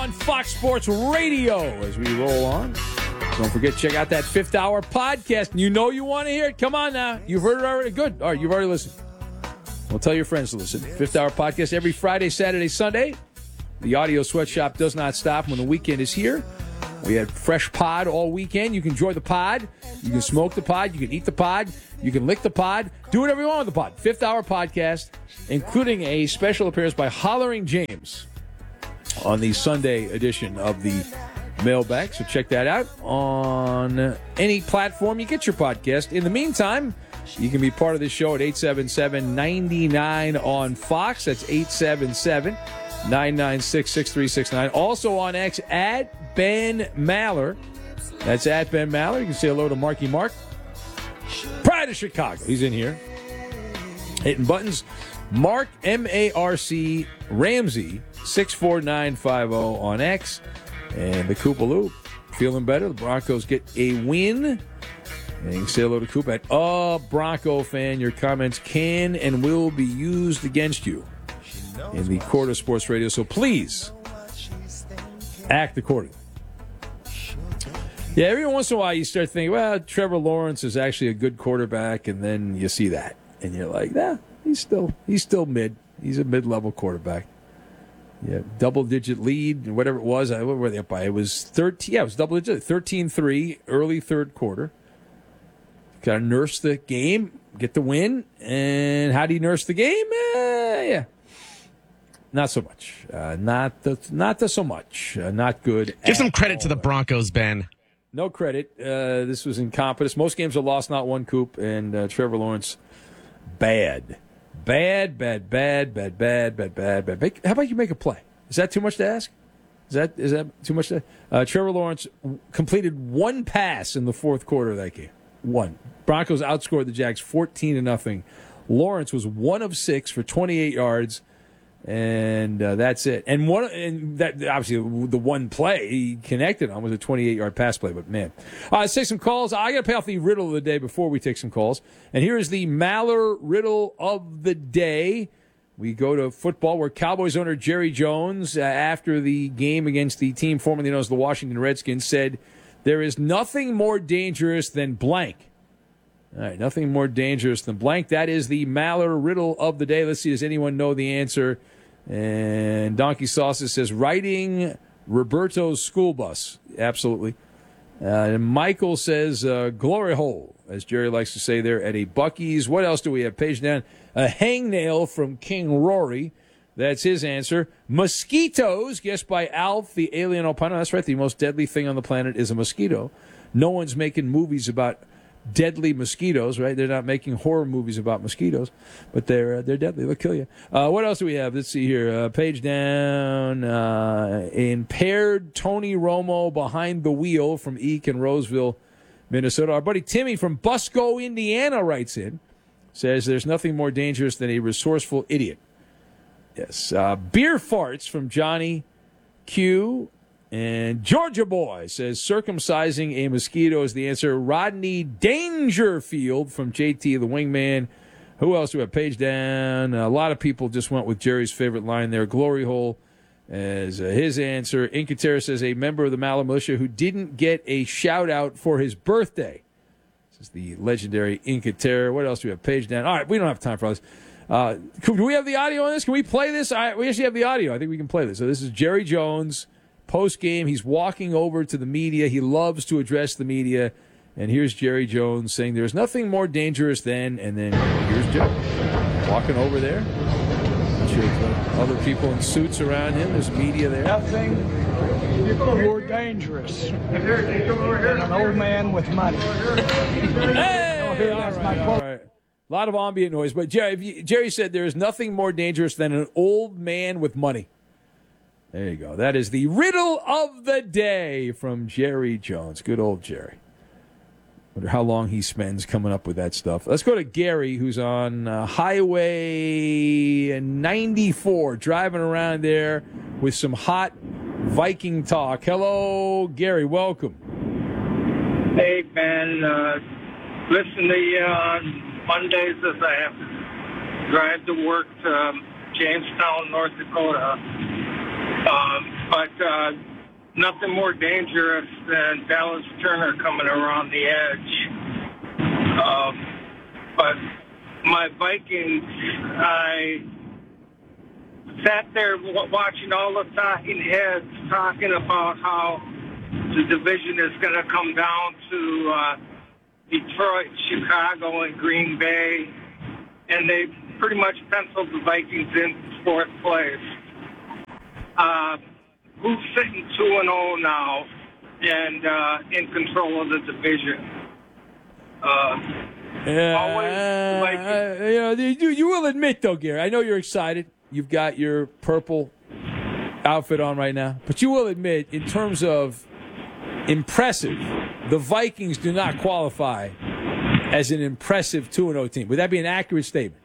on Fox Sports Radio as we roll on. Don't forget, check out that Fifth Hour podcast. You know you want to hear it. Come on now. You've heard it already. Good. All right, you've already listened. Well, tell your friends to listen. Fifth Hour podcast every Friday, Saturday, Sunday. The audio sweatshop does not stop when the weekend is here. We had fresh pod all weekend. You can enjoy the pod. You can smoke the pod. You can eat the pod. You can lick the pod. Do whatever you want with the pod. Fifth Hour podcast, including a special appearance by Hollering James on the Sunday edition of the Mailbag. So check that out on any platform you get your podcast. In the meantime, you can be part of this show at 877-99 on Fox. That's 877-996-6369. Also on X at Ben Maller. That's at Ben Maller. You can say hello to Marky Mark. Pride of Chicago. He's in here. Hitting buttons. Mark, M-A-R-C, Ramsey, 64950 on X. And the Koopaloo, feeling better. The Broncos get a win. And you can say hello to Coop at Bronco Fan. Your comments can and will be used against you in the Court of Sports Radio. So please act accordingly. Yeah, every once in a while you start thinking, well, Trevor Lawrence is actually a good quarterback, and then you see that, and you're like, nah, he's still mid. He's a mid-level quarterback. Yeah, double-digit lead, whatever it was. What were they up by? It was 13. Yeah, it was double-digit, 13-3, early third quarter. Got to nurse the game, get the win, and how do you nurse the game? Yeah. Not so much. Not so much. Not good. Give some credit to the Broncos, Ben. No credit. This was incompetence. Most games are lost, not one, Coop. And Trevor Lawrence, bad. Bad. How about you make a play? Is that too much to ask? Is that too much to Trevor Lawrence completed one pass in the fourth quarter of that game. One. Broncos outscored the Jags 14-0. Lawrence was 1 of 6 for 28 yards. And that's it. And that obviously the one play he connected on was a 28-yard pass play. But man, let's take some calls. I got to pay off the riddle of the day before we take some calls. And here is the Maller riddle of the day. We go to football, where Cowboys owner Jerry Jones, after the game against the team formerly known as the Washington Redskins, said, "There is nothing more dangerous than blank." All right, nothing more dangerous than blank. That is the Maller riddle of the day. Let's see, does anyone know the answer? And Donkey Sauces says, riding Roberto's school bus. Absolutely. And Michael says, glory hole, as Jerry likes to say there, at a Buc-ee's. What else do we have? Page down. A hangnail from King Rory. That's his answer. Mosquitoes, guessed by Alf, the alien albino. That's right, the most deadly thing on the planet is a mosquito. No one's making movies about deadly mosquitoes, right? They're not making horror movies about mosquitoes, but they're deadly. They'll kill you. What else do we have? Let's see here. Page down. Impaired Tony Romo behind the wheel from Eek in Roseville, Minnesota. Our buddy Timmy from Busco, Indiana writes in, says there's nothing more dangerous than a resourceful idiot. Yes. Beer farts from Johnny Q. And Georgia Boy says circumcising a mosquito is the answer. Rodney Dangerfield from JT the Wingman. Who else do we have? Page down. A lot of people just went with Jerry's favorite line there, glory hole, as his answer. Incaterra says a member of the Maller Militia who didn't get a shout-out for his birthday. This is the legendary Incaterra. What else do we have? Page down. All right, we don't have time for all this. Do we have the audio on this? Can we play this? We actually have the audio. I think we can play this. So this is Jerry Jones. Post-game, he's walking over to the media. He loves to address the media. And here's Jerry Jones saying there's nothing more dangerous than, and then here's Joe walking over there. Other people in suits around him. There's media there. Nothing more dangerous than an old man with money. Hey! All right. A lot of ambient noise. But Jerry said there is nothing more dangerous than an old man with money. There you go. That is the riddle of the day from Jerry Jones. Good old Jerry. Wonder how long he spends coming up with that stuff. Let's go to Gary, who's on Highway 94, driving around there with some hot Viking talk. Hello, Gary. Welcome. Hey, Ben. Listen to Mondays as I have to drive to work to Jamestown, North Dakota. but nothing more dangerous than Dallas Turner coming around the edge. But my Vikings, I sat there watching all the talking heads talking about how the division is going to come down to Detroit, Chicago, and Green Bay, and they pretty much penciled the Vikings in fourth place. Who's sitting 2-0 now and in control of the division? You will admit, though, Gary, I know you're excited. You've got your purple outfit on right now. But you will admit, in terms of impressive, the Vikings do not qualify as an impressive 2-0 team. Would that be an accurate statement?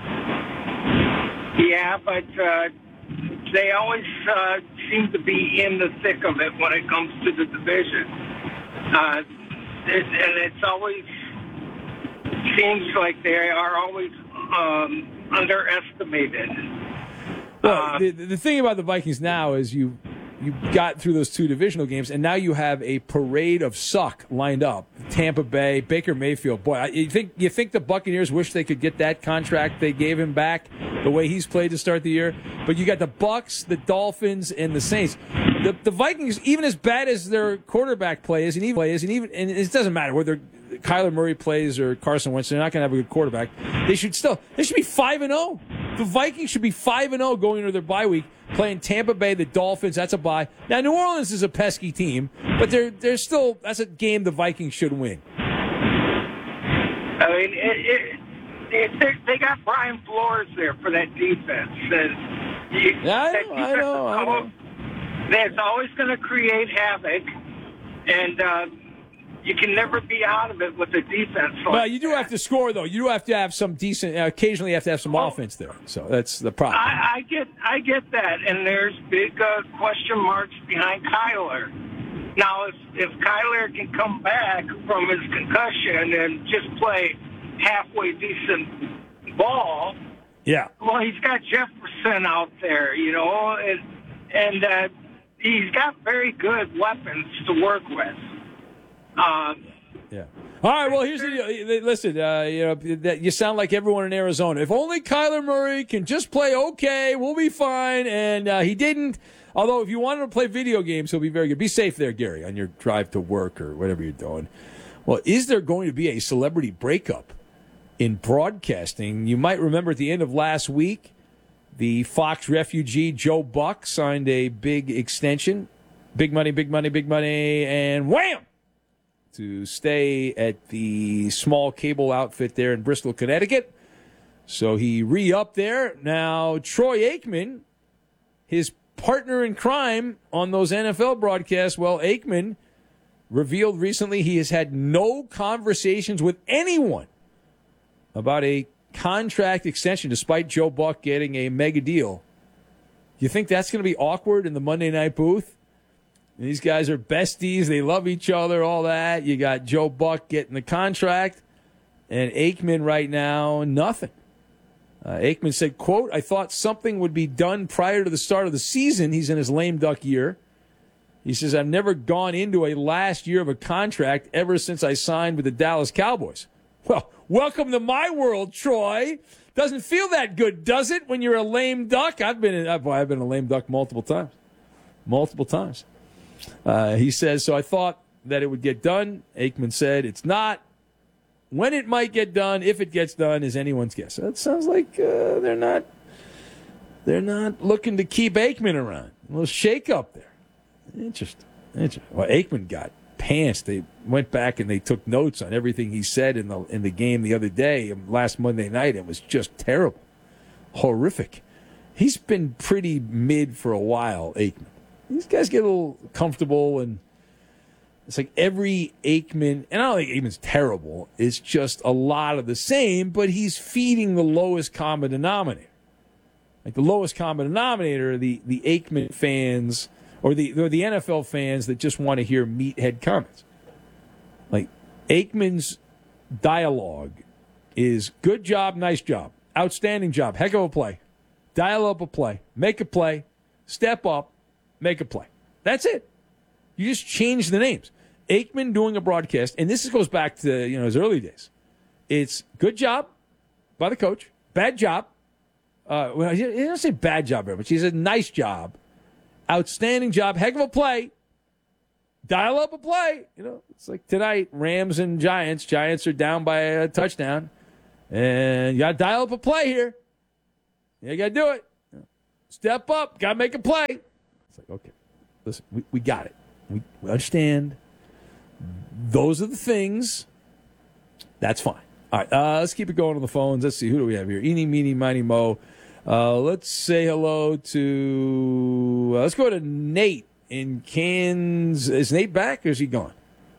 Yeah, but they always seem to be in the thick of it when it comes to the division. And it's always seems like they are always underestimated. Well, the thing about the Vikings now is you got through those two divisional games, and now you have a parade of suck lined up. Tampa Bay, Baker Mayfield. Boy, you think the Buccaneers wish they could get that contract they gave him back the way he's played to start the year? But you got the Bucs, the Dolphins, and the Saints. The Vikings, even as bad as their quarterback play is, and it doesn't matter whether Kyler Murray plays or Carson Wentz, they're not going to have a good quarterback. They should be 5-0. The Vikings should be 5-0 going into their bye week, playing Tampa Bay, the Dolphins. That's a bye. Now, New Orleans is a pesky team, but they're still, that's a game the Vikings should win. I mean, they got Brian Flores there for that defense. I know. It's always going to create havoc, and you can never be out of it with a defense. Well, you do have to score, though. You do have to have some decent. Occasionally, you have to have some offense there. So that's the problem. I get that, and there's big question marks behind Kyler. Now, if Kyler can come back from his concussion and just play halfway decent ball, yeah. Well, he's got Jefferson out there, and he's got very good weapons to work with. Yeah. All right. Well, here's the deal. Listen, that you sound like everyone in Arizona. If only Kyler Murray can just play okay, we'll be fine. And he didn't. Although, if you want him to play video games, he'll be very good. Be safe there, Gary, on your drive to work or whatever you're doing. Well, is there going to be a celebrity breakup in broadcasting? You might remember at the end of last week, the Fox refugee Joe Buck signed a big extension. Big money, and wham! To stay at the small cable outfit there in Bristol, Connecticut. So he re-upped there. Now, Troy Aikman, his partner in crime on those NFL broadcasts, well, Aikman revealed recently he has had no conversations with anyone about a contract extension, despite Joe Buck getting a mega deal. You think that's going to be awkward in the Monday night booth? These guys are besties. They love each other, all that. You got Joe Buck getting the contract, and Aikman right now, nothing. Aikman said, quote, "I thought something would be done prior to the start of the season." He's in his lame duck year. He says, "I've never gone into a last year of a contract ever since I signed with the Dallas Cowboys." Well, welcome to my world, Troy. Doesn't feel that good, does it, when you're a lame duck? I've been a lame duck multiple times. He says, so I thought that it would get done. Aikman said it's not. When it might get done, if it gets done, is anyone's guess. So it sounds like they're not looking to keep Aikman around. A little shake up there. Interesting. Well, Aikman got pants. They went back and they took notes on everything he said in the game the other day, last Monday night. It was just terrible, horrific. He's been pretty mid for a while, Aikman. These guys get a little comfortable, and it's like every Aikman, and I don't think Aikman's terrible, it's just a lot of the same, but he's feeding the lowest common denominator. Like the lowest common denominator are the Aikman fans or the NFL fans that just want to hear meathead comments. Like Aikman's dialogue is good job, nice job, outstanding job, heck of a play, dial up a play, make a play, step up, make a play. That's it. You just change the names. Aikman doing a broadcast, and this goes back to his early days. It's good job by the coach, bad job. Well, he doesn't say bad job very much. He said nice job, outstanding job, heck of a play. Dial up a play. It's like tonight, Rams and Giants. Giants are down by a touchdown, and you got to dial up a play here. You got to do it. Step up. Got to make a play. It's like, okay, listen, we got it. We understand. Those are the things. That's fine. All right, let's keep it going on the phones. Let's see, who do we have here? Eeny, meeny, miny, mo. Let's say hello to, let's go to Nate in Kansas. Is Nate back or is he gone?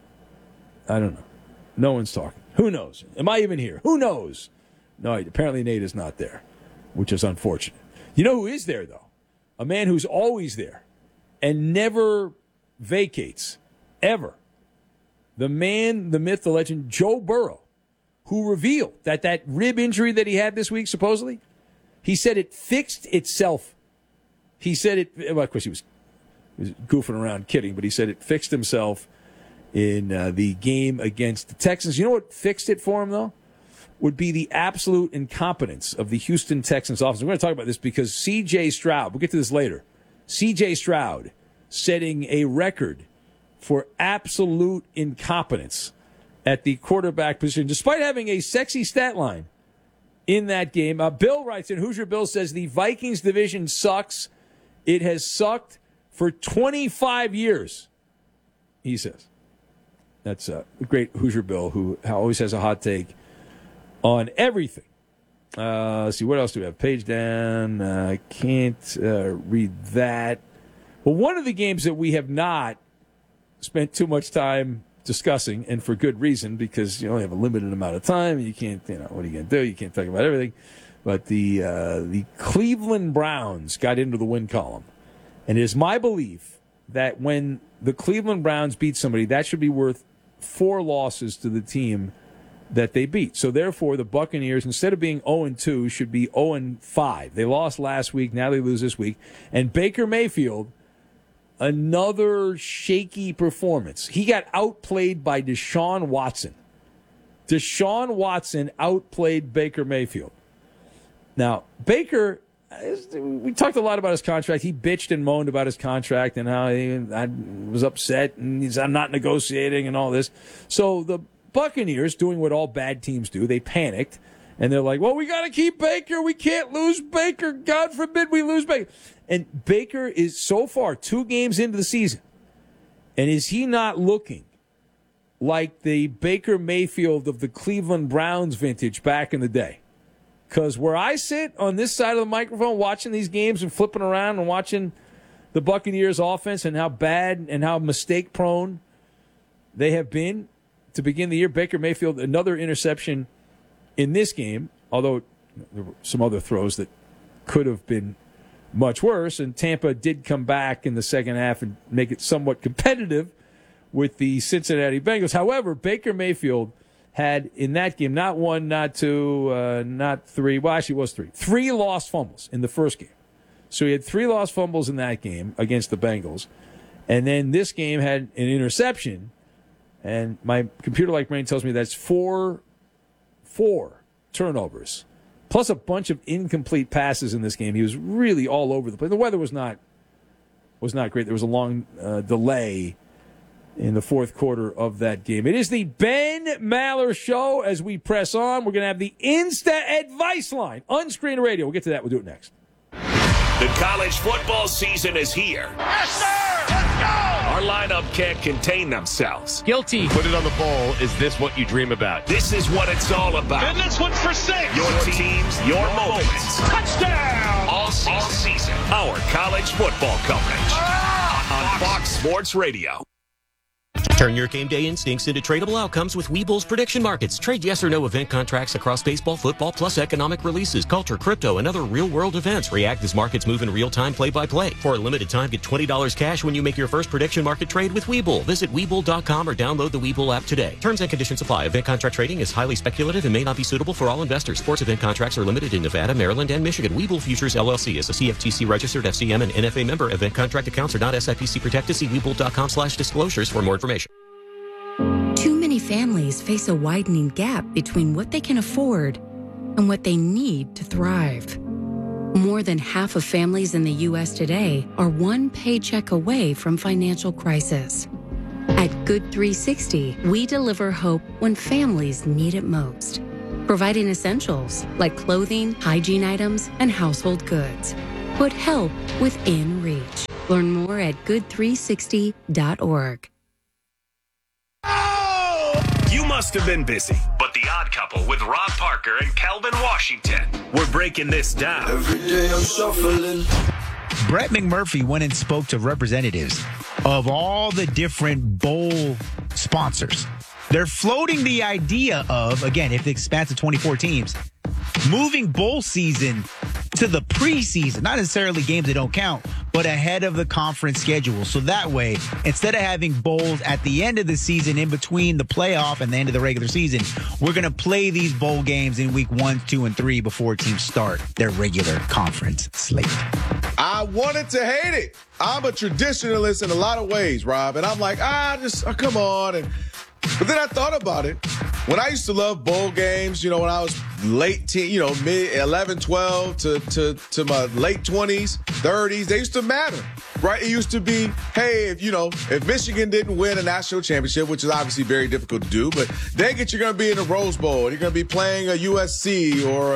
I don't know. No one's talking. Who knows? Am I even here? Who knows? No, apparently Nate is not there, which is unfortunate. You know who is there, though? A man who's always there and never vacates, ever. The man, the myth, the legend, Joe Burrow, who revealed that rib injury that he had this week, supposedly, he said it fixed itself. He said it, well, of course he was goofing around, kidding, but he said it fixed himself in the game against the Texans. You know what fixed it for him, though? Would be the absolute incompetence of the Houston Texans offense. We're going to talk about this because C.J. Stroud, we'll get to this later, C.J. Stroud setting a record for absolute incompetence at the quarterback position, despite having a sexy stat line in that game. Bill writes in, Hoosier Bill says, the Vikings division sucks. It has sucked for 25 years, he says. That's a great Hoosier Bill, who always has a hot take on everything. Let's see, what else do we have? Page down. I can't read that. Well, one of the games that we have not spent too much time discussing, and for good reason, because you only have a limited amount of time. You can't, what are you going to do? You can't talk about everything. But the Cleveland Browns got into the win column. And it is my belief that when the Cleveland Browns beat somebody, that should be worth 4 losses to the team that they beat. So therefore, the Buccaneers, instead of being 0-2, should be 0-5. They lost last week. Now they lose this week. And Baker Mayfield, another shaky performance. He got outplayed by Deshaun Watson. Deshaun Watson outplayed Baker Mayfield. Now, Baker, we talked a lot about his contract. He bitched and moaned about his contract and how I was upset and I'm not negotiating and all this. So the Buccaneers, doing what all bad teams do, they panicked. And they're like, well, we got to keep Baker. We can't lose Baker. God forbid we lose Baker. And Baker is so far 2 games into the season. And is he not looking like the Baker Mayfield of the Cleveland Browns vintage back in the day? Because where I sit on this side of the microphone watching these games and flipping around and watching the Buccaneers offense and how bad and how mistake prone they have been to begin the year, Baker Mayfield, another interception in this game, although there were some other throws that could have been much worse, and Tampa did come back in the second half and make it somewhat competitive with the Cincinnati Bengals. However, Baker Mayfield had in that game not 1, not 2, not 3, well, actually it was 3. 3 lost fumbles in the first game. So he had 3 lost fumbles in that game against the Bengals. And then this game had an interception, and my computer-like brain tells me that's 4 turnovers, plus a bunch of incomplete passes in this game. He was really all over the place. The weather was not great. There was a long delay in the fourth quarter of that game. It is the Ben Maller Show. As we press on, we're going to have the Insta Advice Line, Unscreened Radio. We'll get to that. We'll do it next. The college football season is here. Yes, sir! Let's go! Our lineup can't contain themselves. Guilty. Put it on the bowl. Is this what you dream about? This is what it's all about. And this one's for 6. Your teams, your moments. Touchdown! All season. Our college football coverage. On Fox Sports Radio. Turn your game day instincts into tradable outcomes with Webull's prediction markets. Trade yes or no event contracts across baseball, football, plus economic releases, culture, crypto, and other real-world events. React as markets move in real time, play-by-play. For a limited time, get $20 cash when you make your first prediction market trade with Webull. Visit Webull.com or download the Webull app today. Terms and conditions apply. Event contract trading is highly speculative and may not be suitable for all investors. Sports event contracts are limited in Nevada, Maryland, and Michigan. Webull Futures LLC is a CFTC registered FCM and NFA member. Event contract accounts are not SIPC protected. See Webull.com/disclosures for more information. Too many families face a widening gap between what they can afford and what they need to thrive. More than half of families in the U.S. today are one paycheck away from financial crisis. At Good 360, we deliver hope when families need it most, providing essentials like clothing, hygiene items, and household goods. Put help within reach. Learn more at good360.org. You must have been busy, but The Odd Couple with Rob Parker and Calvin Washington. We're breaking this down. Every day I'm shuffling. Brett McMurphy went and spoke to representatives of all the different bowl sponsors. They're floating the idea of, again, if it expands to 24 teams, moving bowl season to the preseason, not necessarily games that don't count, but ahead of the conference schedule. So that way, instead of having bowls at the end of the season, in between the playoff and the end of the regular season, we're going to play these bowl games in week 1, 2, and 3 before teams start their regular conference slate. I wanted to hate it. I'm a traditionalist in a lot of ways, Rob. And I'm like, come on. But then I thought about it. When I used to love bowl games, when I was late teen, mid 11, 12 to my late 20s, 30s, they used to matter, right? It used to be, hey, if Michigan didn't win a national championship, which is obviously very difficult to do, but dang it, you're going to be in the Rose Bowl. You're going to be playing a USC or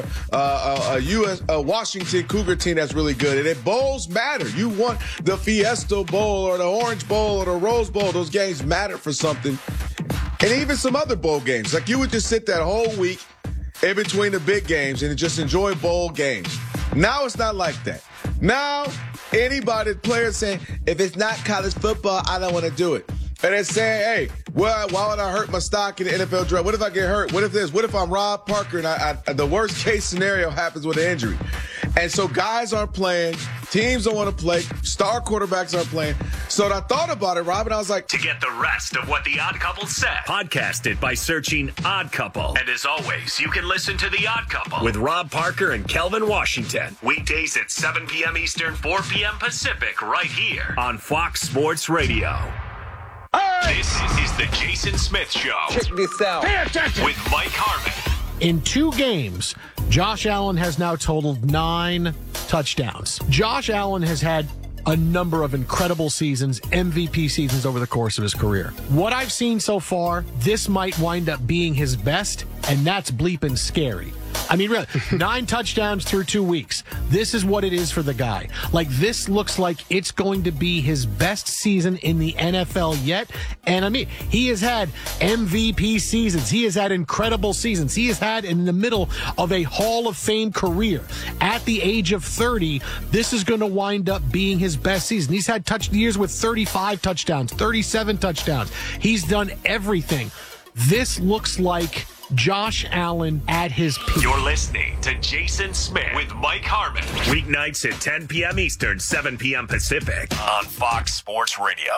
a Washington Cougar team that's really good. And bowls matter. You want the Fiesta Bowl or the Orange Bowl or the Rose Bowl. Those games matter for something. And even some other bowl games. Like you would just sit that whole week in between the big games and just enjoy bowl games. Now it's not like that. Now anybody, players saying, if it's not college football, I don't want to do it. And they're saying, hey, why would I hurt my stock in the NFL draft? What if I get hurt? What if this? What if I'm Rob Parker and the worst case scenario happens with an injury? And so guys aren't playing. Teams don't want to play. Star quarterbacks aren't playing. So I thought about it, Rob, and I was like, to get the rest of what The Odd Couple said, podcast it by searching Odd Couple. And as always, you can listen to The Odd Couple with Rob Parker and Kelvin Washington. Weekdays at 7 p.m. Eastern, 4 p.m. Pacific, right here on Fox Sports Radio. This is the Jason Smith Show. Check this out. Pay attention. With Mike Harmon. In 2 games, Josh Allen has now totaled 9 touchdowns. Josh Allen has had a number of incredible seasons, MVP seasons over the course of his career. What I've seen so far, this might wind up being his best, and that's bleeping scary. I mean, really, 9 touchdowns through 2 weeks. This is what it is for the guy. Like, this looks like it's going to be his best season in the NFL yet. And I mean, he has had MVP seasons. He has had incredible seasons. He has had in the middle of a Hall of Fame career. At the age of 30, this is going to wind up being his best season. He's had years with 35 touchdowns, 37 touchdowns. He's done everything. This looks like Josh Allen at his peak. You're listening to Jason Smith with Mike Harmon. Weeknights at 10 p.m. Eastern, 7 p.m. Pacific on Fox Sports Radio.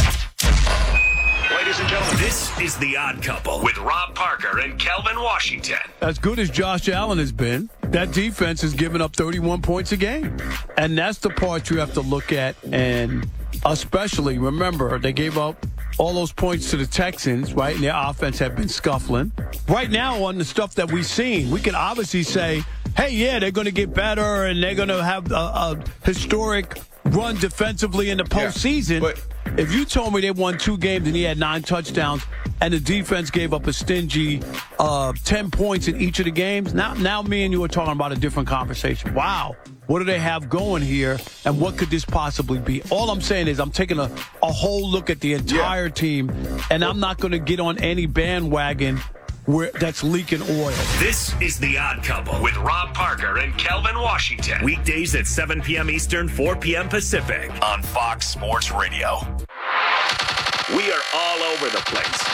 Ladies and gentlemen, this is The Odd Couple with Rob Parker and Kelvin Washington. As good as Josh Allen has been, that defense has given up 31 points a game. And that's the part you have to look at. And especially, remember, they gave up all those points to the Texans, right? And their offense had been scuffling. Right now, on the stuff that we've seen, we can obviously say, hey, yeah, they're going to get better and they're going to have a historic run defensively in the postseason. Yeah, but if you told me they won 2 games and he had 9 touchdowns and the defense gave up a stingy 10 points in each of the games, now me and you are talking about a different conversation. Wow. What do they have going here, and what could this possibly be? All I'm saying is I'm taking a whole look at the entire team, and I'm not going to get on any bandwagon that's leaking oil. This is The Odd Couple with Rob Parker and Kelvin Washington. Weekdays at 7 p.m. Eastern, 4 p.m. Pacific on Fox Sports Radio. We are all over the place.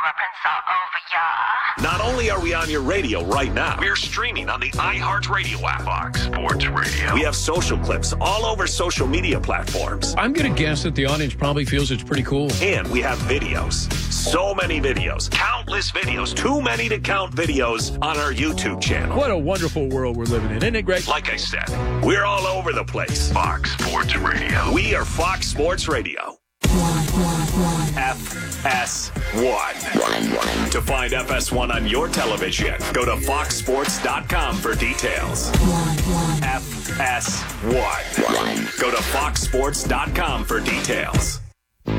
Not only are we on your radio right now, we're streaming on the iHeartRadio app. Fox Sports Radio. We have social clips all over social media platforms. I'm going to guess that the audience probably feels it's pretty cool. And we have videos. So many videos. Countless videos. Too many to count videos on our YouTube channel. What a wonderful world we're living in, isn't it, Greg? Like I said, we're all over the place. Fox Sports Radio. We are Fox Sports Radio. FS1. To find FS1 on your television, go to foxsports.com for details. FS1. Go to foxsports.com for details.